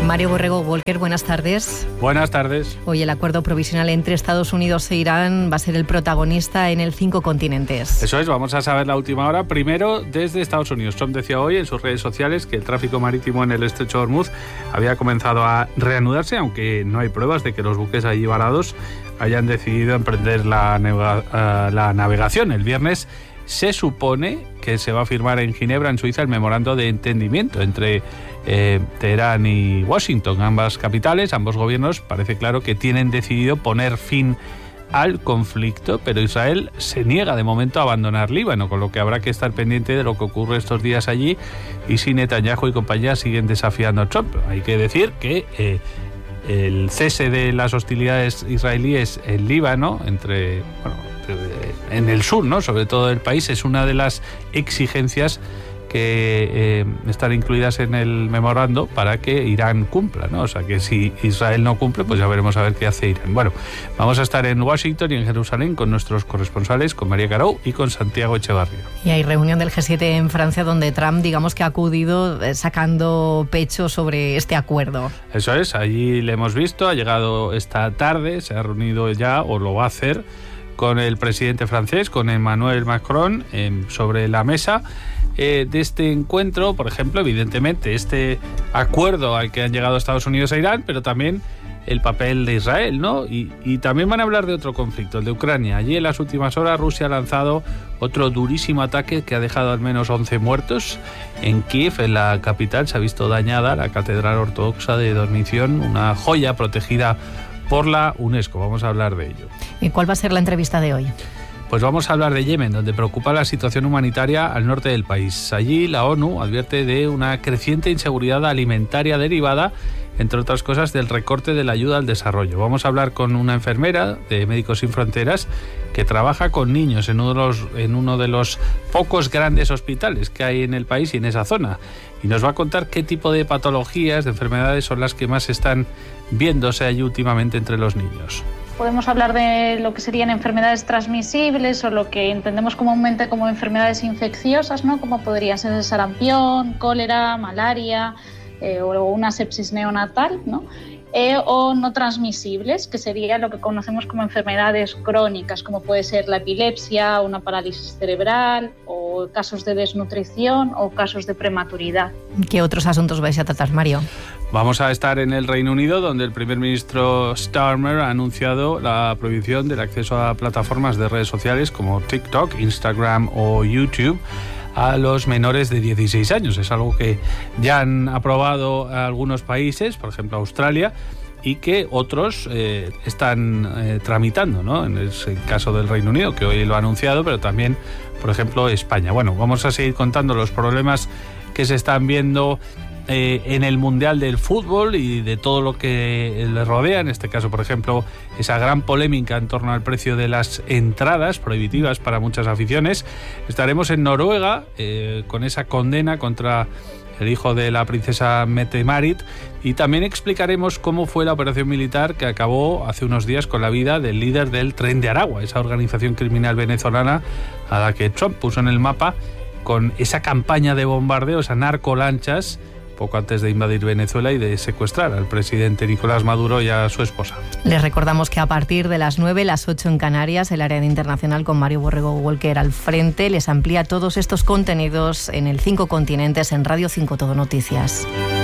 Mario Borrego Walker, buenas tardes. Buenas tardes. Hoy el acuerdo provisional entre Estados Unidos e Irán va a ser el protagonista en el 5 continentes. Eso es, vamos a saber la última hora. Primero, desde Estados Unidos. Trump decía hoy en sus redes sociales que el tráfico marítimo en el estrecho de Hormuz había comenzado a reanudarse, aunque no hay pruebas de que los buques allí varados hayan decidido emprender la navegación. El viernes se supone que se va a firmar en Ginebra, en Suiza, el memorando de entendimiento entre Teherán y Washington. Ambas capitales, ambos gobiernos, parece claro que tienen decidido poner fin al conflicto, pero Israel se niega de momento a abandonar Líbano, con lo que habrá que estar pendiente de lo que ocurre estos días allí y si Netanyahu y compañía siguen desafiando a Trump. Hay que decir que el cese de las hostilidades israelíes en Líbano, en el sur, ¿no?, sobre todo del país, es una de las exigencias que están incluidas en el memorando para que Irán cumpla, ¿no? O sea que si Israel no cumple, pues ya veremos a ver qué hace Irán. Bueno, vamos a estar en Washington y en Jerusalén con nuestros corresponsales, con María Carou y con Santiago Echevarría. Y hay reunión del G7 en Francia donde Trump, digamos que ha acudido sacando pecho sobre este acuerdo. Eso es, allí le hemos visto, ha llegado esta tarde, se ha reunido ya, o lo va a hacer, con el presidente francés, con Emmanuel Macron, sobre la mesa de este encuentro, por ejemplo, evidentemente este acuerdo al que han llegado Estados Unidos e Irán, pero también el papel de Israel, ¿no? Y también van a hablar de otro conflicto, el de Ucrania. Allí en las últimas horas Rusia ha lanzado otro durísimo ataque que ha dejado al menos 11 muertos. En Kiev, en la capital, se ha visto dañada la Catedral Ortodoxa de Dormición, una joya protegida por la UNESCO. Vamos a hablar de ello. ¿Y cuál va a ser la entrevista de hoy? Pues vamos a hablar de Yemen, donde preocupa la situación humanitaria al norte del país. Allí la ONU advierte de una creciente inseguridad alimentaria derivada, entre otras cosas, del recorte de la ayuda al desarrollo. Vamos a hablar con una enfermera de Médicos Sin Fronteras que trabaja con niños en uno de los pocos grandes hospitales que hay en el país y en esa zona. Y nos va a contar qué tipo de patologías, de enfermedades son las que más están viéndose allí últimamente entre los niños. Podemos hablar de lo que serían enfermedades transmisibles o lo que entendemos comúnmente como enfermedades infecciosas, ¿no?, como podría ser el sarampión, cólera, malaria o una sepsis neonatal, ¿no?, o no transmisibles, que sería lo que conocemos como enfermedades crónicas, como puede ser la epilepsia, una parálisis cerebral, o casos de desnutrición o casos de prematuridad. ¿Qué otros asuntos vais a tratar, Mario? Vamos a estar en el Reino Unido, donde el primer ministro Starmer ha anunciado la prohibición del acceso a plataformas de redes sociales como TikTok, Instagram o YouTube a los menores de 16 años. Es algo que ya han aprobado algunos países, por ejemplo Australia, y que otros están tramitando, ¿no? En el caso del Reino Unido, que hoy lo ha anunciado, pero también, por ejemplo, España. Bueno, vamos a seguir contando los problemas que se están viendo en el Mundial del Fútbol y de todo lo que le rodea. En este caso, por ejemplo, esa gran polémica en torno al precio de las entradas prohibitivas para muchas aficiones. Estaremos en Noruega con esa condena contra el hijo de la princesa Mette-Marit, y también explicaremos cómo fue la operación militar que acabó hace unos días con la vida del líder del Tren de Aragua, esa organización criminal venezolana a la que Trump puso en el mapa con esa campaña de bombardeos a narcolanchas poco antes de invadir Venezuela y de secuestrar al presidente Nicolás Maduro y a su esposa. Les recordamos que a partir de las 9, las 8 en Canarias, el área de internacional con Mario Borrego Walker al frente les amplía todos estos contenidos en el 5 continentes en Radio 5 Todo Noticias.